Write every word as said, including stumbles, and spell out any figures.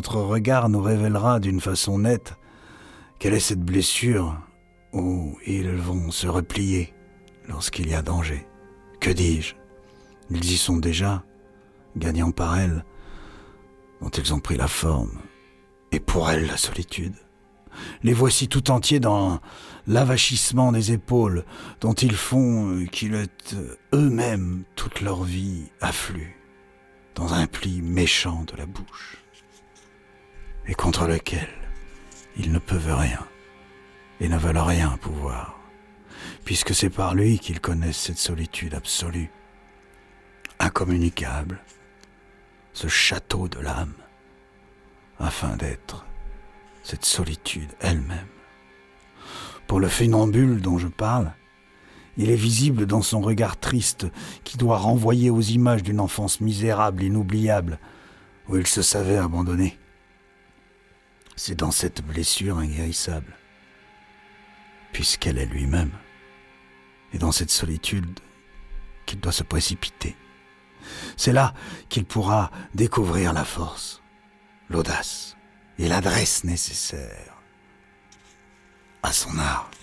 notre regard nous révélera d'une façon nette quelle est cette blessure où ils vont se replier lorsqu'il y a danger. Que dis-je? Ils y sont déjà, gagnant par elle, dont ils ont pris la forme, et pour elle la solitude. Les voici tout entiers dans l'avachissement des épaules, dont ils font qu'ils eux-mêmes toute leur vie affluent, dans un pli méchant de la bouche, et contre lequel ils ne peuvent rien, et ne veulent rien pouvoir, puisque c'est par lui qu'ils connaissent cette solitude absolue, incommunicable, ce château de l'âme, afin d'être cette solitude elle-même. Pour le funambule dont je parle, il est visible dans son regard triste qui doit renvoyer aux images d'une enfance misérable, inoubliable, où il se savait abandonné. C'est dans cette blessure inguérissable, puisqu'elle est lui-même, et dans cette solitude qu'il doit se précipiter. C'est là qu'il pourra découvrir la force, l'audace et l'adresse nécessaires à son art.